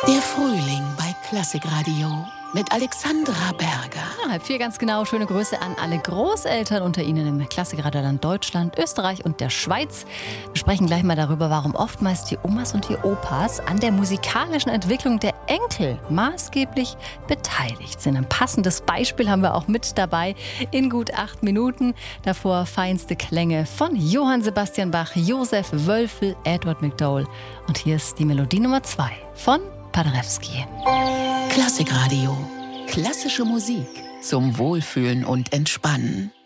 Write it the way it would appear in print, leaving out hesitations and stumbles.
Der Frühling bei Klassikradio mit Alexandra Berger. Ja, 3:30 ganz genau. Schöne Grüße an alle Großeltern unter Ihnen im Klassikradio-Land Deutschland, Österreich und der Schweiz. Wir sprechen gleich mal darüber, warum oftmals die Omas und die Opas an der musikalischen Entwicklung der Enkel maßgeblich beteiligt sind. Ein passendes Beispiel haben wir auch mit dabei in gut 8 Minuten. Davor feinste Klänge von Johann Sebastian Bach, Josef Wölfel, Edward McDowell. Und hier ist die Melodie Nummer 2 von Paderewski. Klassikradio. Klassische Musik zum Wohlfühlen und Entspannen.